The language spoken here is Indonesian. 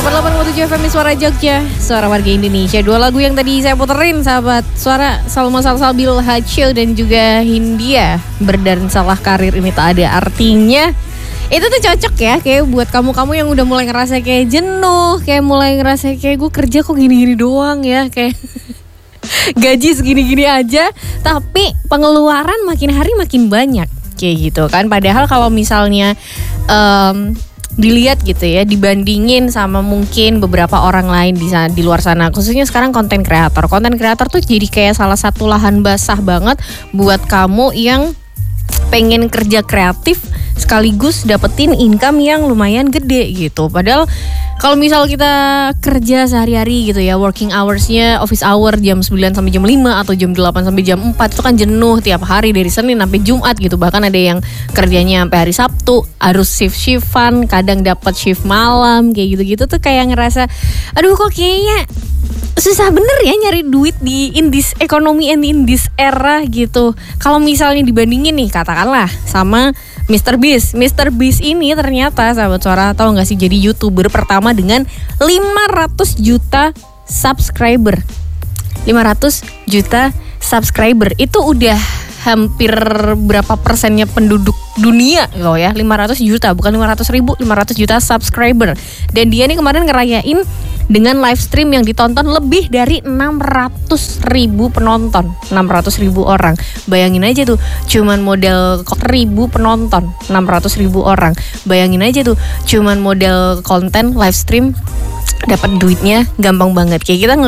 108,7 FM Suara Jogja, suara warga Indonesia. Dua lagu yang tadi saya puterin, sahabat suara, Salma Salsabil, Hacio dan juga Hindia, Berdan Salah Karir Ini Tak Ada Artinya. Itu tuh cocok ya, kayak buat kamu-kamu yang udah mulai ngerasa kayak jenuh, kayak mulai ngerasa kayak gue kerja kok gini-gini doang ya, kayak gaji segini-gini aja, tapi pengeluaran makin hari makin banyak, kayak gitu kan. Padahal kalau misalnya dilihat gitu ya, dibandingin sama mungkin beberapa orang lain di luar sana, khususnya sekarang konten kreator tuh jadi kayak salah satu lahan basah banget buat kamu yang pengen kerja kreatif sekaligus dapetin income yang lumayan gede gitu. Padahal kalau misal kita kerja sehari-hari gitu ya, working hoursnya office hour jam 9 sampai jam 5 atau jam 8 sampai jam 4, itu kan jenuh tiap hari dari Senin sampai Jumat gitu. Bahkan ada yang kerjanya sampai hari Sabtu, harus shift-shiftan, kadang dapat shift malam kayak gitu-gitu tuh kayak ngerasa aduh kok kayaknya susah bener ya nyari duit di in this economy and in this era gitu. Kalau misalnya dibandingin nih katakanlah sama Mr. Beast ini ternyata sahabat suara, tahu gak sih, jadi YouTuber pertama dengan 500 juta subscriber. 500 juta subscriber itu udah hampir berapa persennya penduduk dunia loh ya. 500 juta, bukan 500 ribu, 500 juta subscriber. Dan dia nih kemarin ngerayain dengan live stream yang ditonton lebih dari 600 ribu penonton, 600 ribu orang. Bayangin aja tuh, cuman model 1.000 penonton, 600 ribu orang. Bayangin aja tuh, cuman model konten live stream dapat duitnya gampang banget. Kayak kita